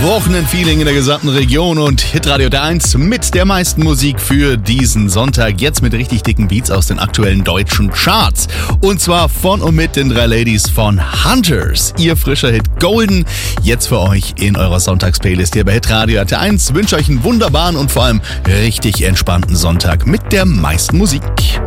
ausgesprochenen Feeling in der gesamten Region und Hitradio der 1 mit der meisten Musik für diesen Sonntag. Jetzt mit richtig dicken Beats aus den aktuellen deutschen Charts. Und zwar von und mit den 3 Ladies von Hunters. Ihr frischer Hit Golden. Jetzt für euch in eurer Sonntagsplaylist hier bei Hitradio der 1. Wünsche euch einen wunderbaren und vor allem richtig entspannten Sonntag mit der meisten Musik.